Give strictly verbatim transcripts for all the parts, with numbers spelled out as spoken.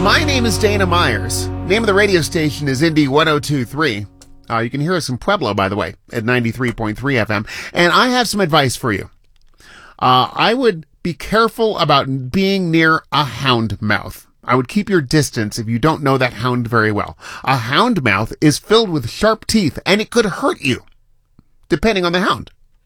My name is Dana Myers. Name of the radio station is Indie one oh two point three. Uh, you can hear us in Pueblo, by the way, at ninety-three point three F M. And I have some advice for you. Uh, I would be careful about being near a houndmouth. I would keep your distance if you don't know that hound very well. A houndmouth is filled with sharp teeth, and it could hurt you, depending on the hound.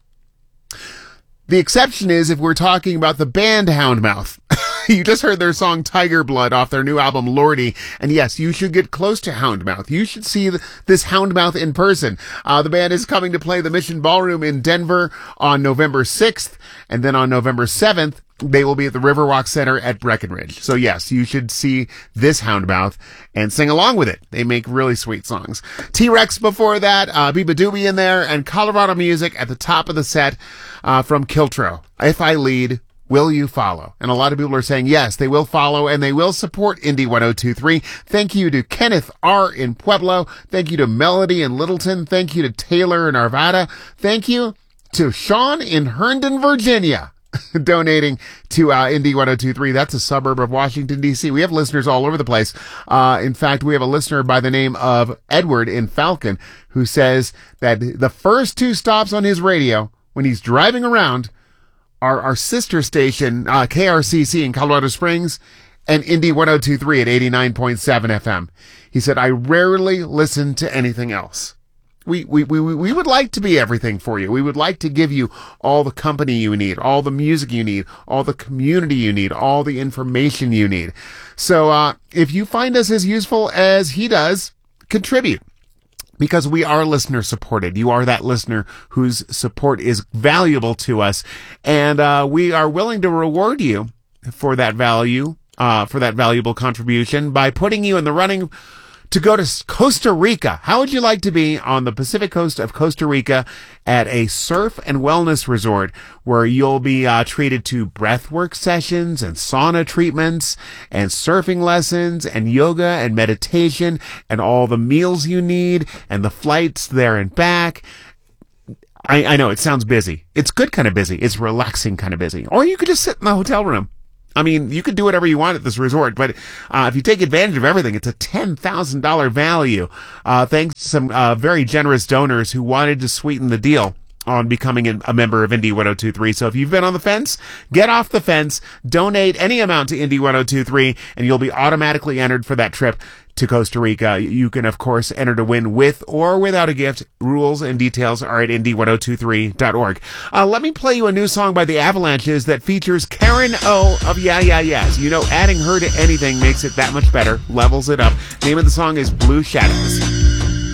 The exception is if we're talking about the band Houndmouth. You just heard their song Tiger Blood off their new album Lordy. And yes, you should get close to Houndmouth. You should see th- this Houndmouth in person. Uh, the band is coming to play the Mission Ballroom in Denver on November sixth. And then on November seventh, they will be at the Riverwalk Center at Breckenridge. So yes, you should see this Houndmouth and sing along with it. They make really sweet songs. T-Rex before that, uh, Biba Doobie in there, and Colorado Music at the top of the set, uh, from Kiltro. If I Lead, Will You Follow? And a lot of people are saying, yes, they will follow and they will support Indie one oh two point three. Thank you to Kenneth R. in Pueblo. Thank you to Melody in Littleton. Thank you to Taylor in Arvada. Thank you to Sean in Herndon, Virginia, donating to uh, Indie one oh two point three. That's a suburb of Washington, D C. We have listeners all over the place. Uh, in fact, we have a listener by the name of Edward in Falcon who says that the first two stops on his radio when he's driving around are our sister station, uh, K R C C in Colorado Springs, and Indie one oh two point three at eighty-nine point seven F M. He said, I rarely listen to anything else. We, we, we, we would like to be everything for you. We would like to give you all the company you need, all the music you need, all the community you need, all the information you need. So, uh, if you find us as useful as he does, contribute. Because we are listener supported. You are that listener whose support is valuable to us. And, uh, we are willing to reward you for that value, uh, for that valuable contribution by putting you in the running to go to Costa Rica. How would you like to be on the Pacific coast of Costa Rica at a surf and wellness resort where you'll be uh, treated to breathwork sessions and sauna treatments and surfing lessons and yoga and meditation and all the meals you need and the flights there and back? I, I know it sounds busy. It's good kind of busy. It's relaxing kind of busy. Or you could just sit in the hotel room. I mean, you could do whatever you want at this resort, but uh, if you take advantage of everything, it's a ten thousand dollars value, uh, thanks to some uh, very generous donors who wanted to sweeten the deal on becoming a member of Indie one oh two point three. So if you've been on the fence, get off the fence, donate any amount to Indie one oh two point three, and you'll be automatically entered for that trip to Costa Rica. You can, of course, enter to win with or without a gift. Rules and details are at indie one oh two three dot org. Uh, let me play you a new song by the Avalanches that features Karen O of Yeah Yeah Yeahs. You know, adding her to anything makes it that much better, levels it up. Name of the song is Blue Shadows.